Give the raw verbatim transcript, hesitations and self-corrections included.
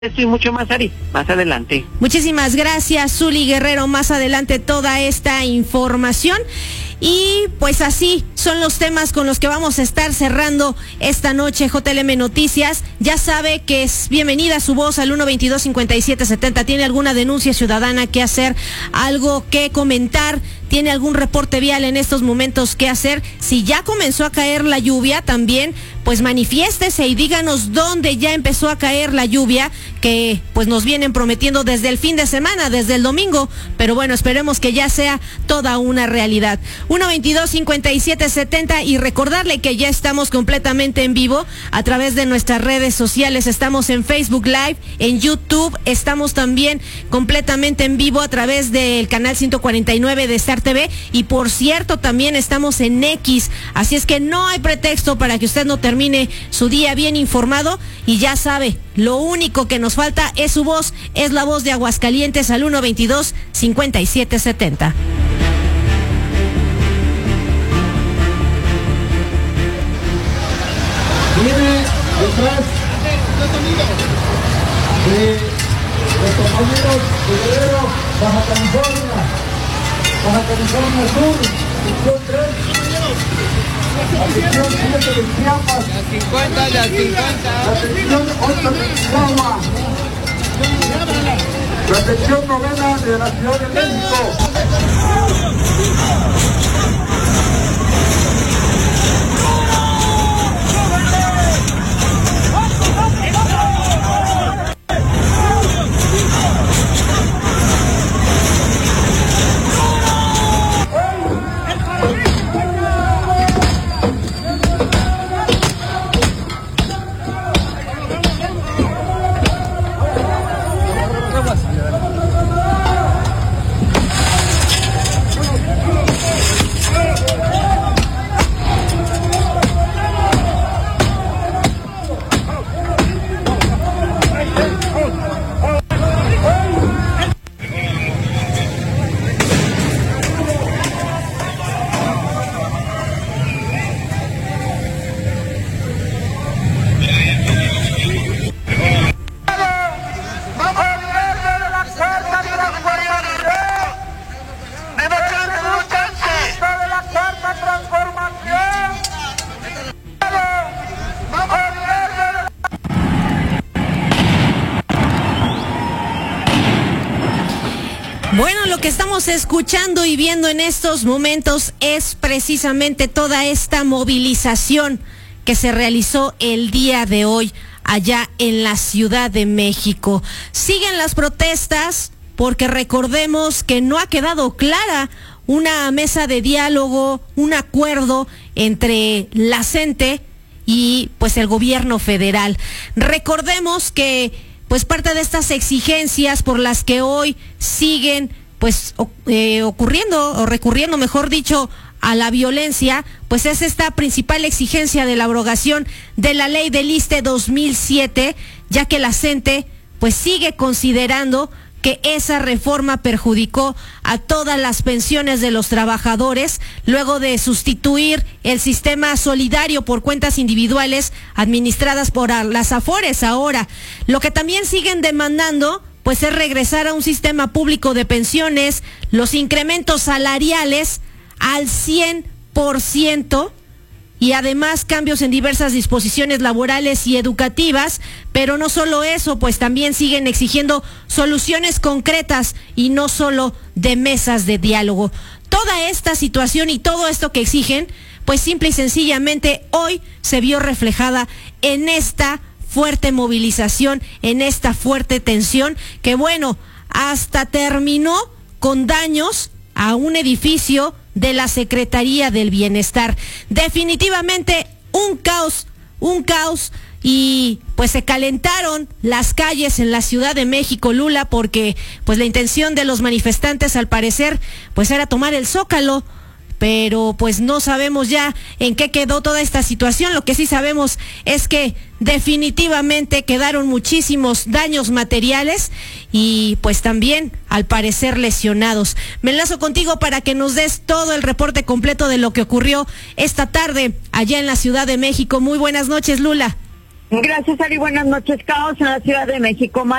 Esto y mucho más, Ari, más adelante. Muchísimas gracias, Zuli Guerrero. Más adelante toda esta información. Y pues así son los temas con los que vamos a estar cerrando esta noche J L M Noticias. Ya sabe que es bienvenida su voz al uno veintidós cincuenta y siete setenta. ¿Tiene alguna denuncia ciudadana que hacer? ¿Algo que comentar? ¿Tiene algún reporte vial en estos momentos que hacer? Si ya comenzó a caer la lluvia también, pues manifiéstese y díganos dónde ya empezó a caer la lluvia, que pues nos vienen prometiendo desde el fin de semana, desde el domingo, pero bueno, esperemos que ya sea toda una realidad. uno veintidós cincuenta y siete setenta, y recordarle que ya estamos completamente en vivo a través de nuestras redes sociales. Estamos en Facebook Live, en YouTube, estamos también completamente en vivo a través del canal ciento cuarenta y nueve de Star T V, y por cierto también estamos en X, así es que no hay pretexto para que usted no termine su día bien informado. Y ya sabe, lo único que nos falta es su voz, es la voz de Aguascalientes al uno veintidós cincuenta y siete setenta. Viene detrás de los compañeros de Guerrero, Baja California, Baja California Sur, sección tres, la sección siete de Chiapas, la cincuenta, la cincuenta, la sección ocho de Chihuahua, la sección novena de la Ciudad de México. Bueno, lo que estamos escuchando y viendo en estos momentos es precisamente toda esta movilización que se realizó el día de hoy allá en la Ciudad de México. Siguen las protestas porque recordemos que no ha quedado clara una mesa de diálogo, un acuerdo entre la CENTE y pues el gobierno federal. Recordemos que pues parte de estas exigencias por las que hoy siguen pues eh, ocurriendo o recurriendo, mejor dicho, a la violencia, pues es esta principal exigencia de la abrogación de la ley del ISSSTE dos mil siete, ya que la CENTE pues sigue considerando que esa reforma perjudicó a todas las pensiones de los trabajadores luego de sustituir el sistema solidario por cuentas individuales administradas por las AFORES. Ahora, lo que también siguen demandando pues es regresar a un sistema público de pensiones, los incrementos salariales al cien por ciento, y además cambios en diversas disposiciones laborales y educativas. Pero no solo eso, pues también siguen exigiendo soluciones concretas y no solo de mesas de diálogo. Toda esta situación y todo esto que exigen, pues simple y sencillamente hoy se vio reflejada en esta fuerte movilización, en esta fuerte tensión, que bueno, hasta terminó con daños a un edificio de la Secretaría del Bienestar. Definitivamente un caos, un caos, y pues se calentaron las calles en la Ciudad de México, Lula, porque pues la intención de los manifestantes al parecer pues era tomar el Zócalo, pero pues no sabemos ya en qué quedó toda esta situación. Lo que sí sabemos es que definitivamente quedaron muchísimos daños materiales y pues también al parecer lesionados. Me enlazo contigo para que nos des todo el reporte completo de lo que ocurrió esta tarde allá en la Ciudad de México. Muy buenas noches, Lula. Gracias, Ari. Buenas noches. Caos en la Ciudad de México.